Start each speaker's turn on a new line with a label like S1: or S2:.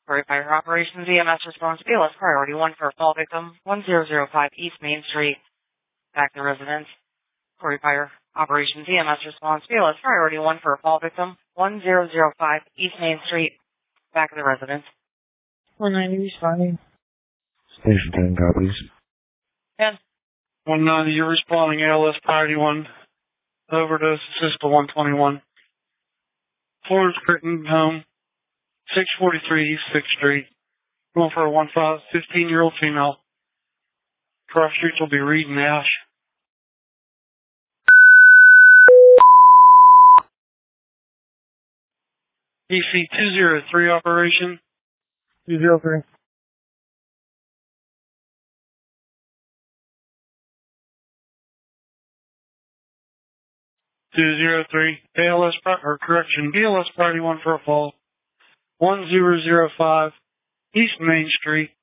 S1: Corey Fire Operations EMS response BLS priority 1 for a fall victim, 1005 East Main Street, back to residence. Corey Fire Operations EMS response BLS priority 1 for a fall victim, 1005 East Main Street, back to the residence.
S2: 190 responding.
S3: Station 10 copies.
S1: 10.
S4: 190, you're responding ALS priority 1. Overdose assist to 121. Florence Critton home, 643 East 6th Street. Going for a 15-year-old female. Cross streets will be Reed and Ash. DC 203 operation.
S2: 203.
S4: ALS, BLS priority 1 for a fall. 1005 East Main Street.